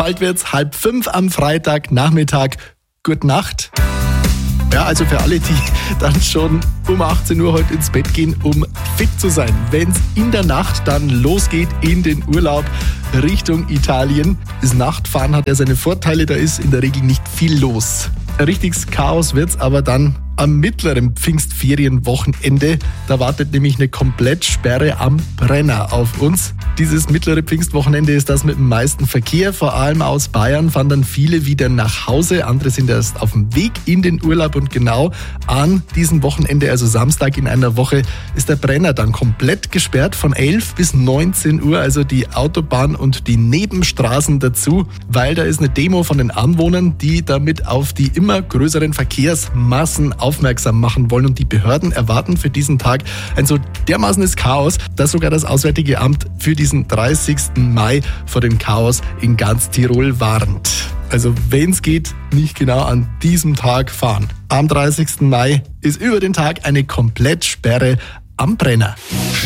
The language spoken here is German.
Bald wird's 4:30 am Freitagnachmittag. Gute Nacht. Ja, also für alle, die dann schon um 18 Uhr heute ins Bett gehen, um fit zu sein. Wenn's in der Nacht dann losgeht in den Urlaub Richtung Italien. Das Nachtfahren hat ja seine Vorteile, da ist in der Regel nicht viel los. Ein richtiges Chaos wird's aber dann am mittleren Pfingstferienwochenende. Da wartet nämlich eine Komplettsperre am Brenner auf uns. Dieses mittlere Pfingstwochenende ist das mit dem meisten Verkehr. Vor allem aus Bayern fahren dann viele wieder nach Hause. Andere sind erst auf dem Weg in den Urlaub. Und genau an diesem Wochenende, also Samstag in einer Woche, ist der Brenner dann komplett gesperrt von 11 bis 19 Uhr. Also die Autobahn und die Nebenstraßen dazu, weil da ist eine Demo von den Anwohnern, die damit auf die immer größeren Verkehrsmassen aufmerksam machen wollen. Und die Behörden erwarten für diesen Tag ein so dermaßenes Chaos, dass sogar das Auswärtige Amt für diesen 30. Mai vor dem Chaos in ganz Tirol warnt. Also wenn es geht, nicht genau an diesem Tag fahren. Am 30. Mai ist über den Tag eine Komplettsperre am Brenner.